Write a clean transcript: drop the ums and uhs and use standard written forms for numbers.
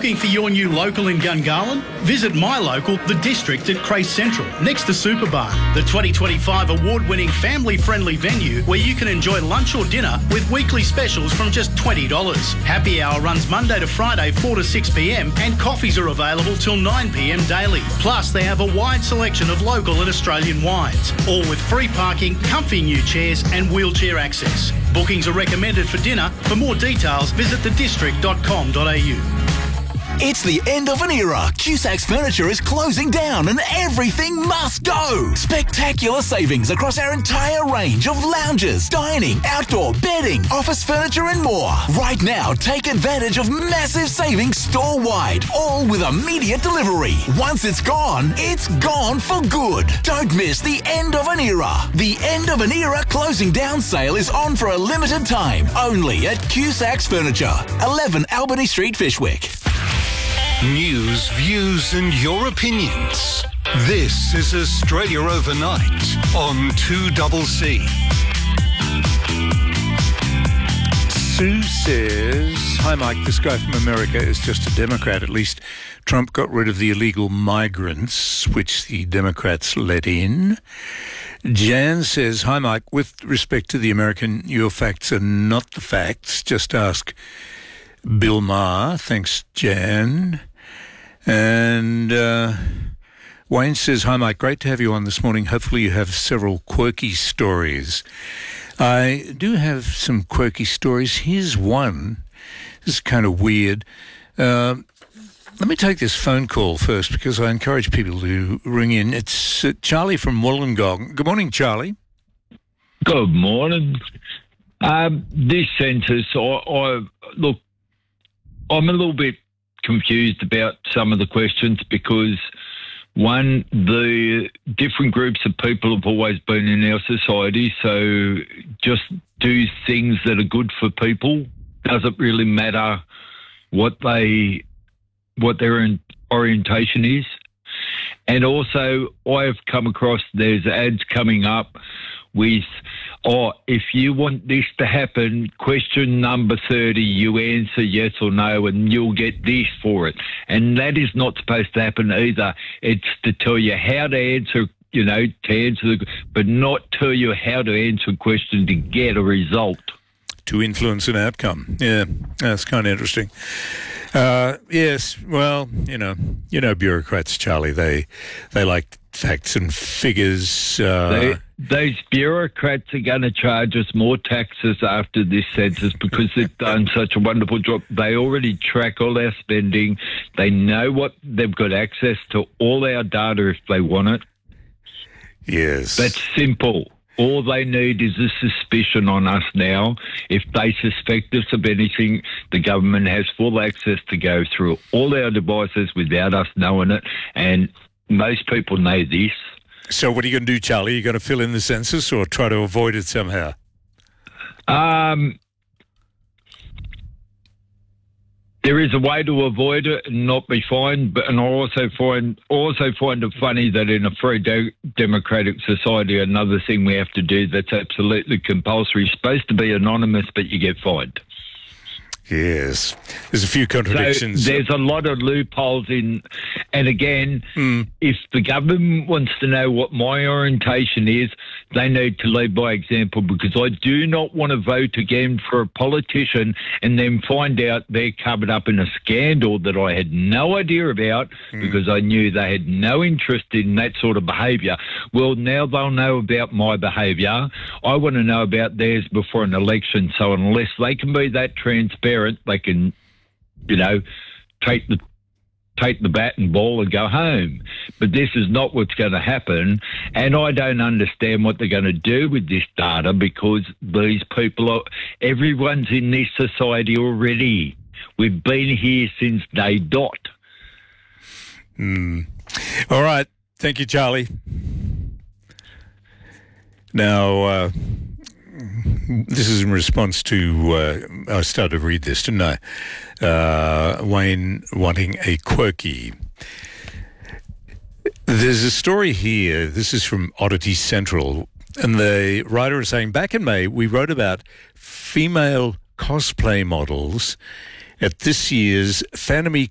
Looking for your new local in Gungahlin? Visit my local, The District at Crace Central, next to Superbar, the 2025 award-winning family-friendly venue where you can enjoy lunch or dinner with weekly specials from just $20. Happy hour runs Monday to Friday 4 to 6 p.m. and coffees are available till 9 p.m. daily. Plus, they have a wide selection of local and Australian wines, all with free parking, comfy new chairs and wheelchair access. Bookings are recommended for dinner. For more details, visit thedistrict.com.au. It's the end of an era. Cusac's Furniture is closing down and everything must go. Spectacular savings across our entire range of lounges, dining, outdoor, bedding, office furniture and more. Right now, take advantage of massive savings store-wide, all with immediate delivery. Once it's gone for good. Don't miss the end of an era. The end of an era closing down sale is on for a limited time, only at Cusac's Furniture, 11 Albany Street, Fishwick. News, views and your opinions. This is Australia Overnight on 2CC. Sue says, hi Mike, this guy from America is just a Democrat. At least Trump got rid of the illegal migrants, which the Democrats let in. Jan says, hi Mike, with respect to the American, your facts are not the facts. Just ask Bill Maher. Thanks, Jan. And Wayne says, hi Mike, great to have you on this morning. Hopefully you have several quirky stories. I do have some quirky stories. Here's one. This is kind of weird. Let me take this phone call first because I encourage people to ring in. It's Charlie from Wollongong. Good morning, Charlie. Good morning. This census, look, I'm a little bit confused about some of the questions because, one, the different groups of people have always been in our society, so just do things that are good for people. Doesn't really matter what their orientation is. And also, I've come across, there's ads coming up with, if you want this to happen, question number 30, you answer yes or no and you'll get this for it. And that is not supposed to happen either. It's to tell you how to answer, but not tell you how to answer a question to get a result. To influence an outcome. Yeah, that's kind of interesting. Yes, well, you know bureaucrats, Charlie, they like facts and figures. Those bureaucrats are going to charge us more taxes after this census because they've done such a wonderful job. They already track all our spending. They know what they've got access to all our data if they want it. Yes. That's simple. All they need is a suspicion on us now. If they suspect us of anything, the government has full access to go through all our devices without us knowing it. And most people know this. So what are you going to do, Charlie? Are you going to fill in the census or try to avoid it somehow? There is a way to avoid it and not be fined, and I also find it funny that in a free democratic society, another thing we have to do that's absolutely compulsory is supposed to be anonymous, but you get fined. Yes. There's a few contradictions. So there's a lot of loopholes in, and again, if the government wants to know what my orientation is, they need to lead by example, because I do not want to vote again for a politician and then find out they're covered up in a scandal that I had no idea about because I knew they had no interest in that sort of behaviour. Well, now they'll know about my behaviour. I want to know about theirs before an election. So unless they can be that transparent, they can, take the bat and ball and go home. But this is not what's going to happen. And I don't understand what they're going to do with this data because these people everyone's in this society already. We've been here since day dot. All right. Thank you, Charlie. Now, this is in response to, I started to read this, didn't I? Wayne wanting a quirky. There's a story here, this is from Oddity Central, and the writer is saying, back in May, we wrote about female cosplay models at this year's Fanemy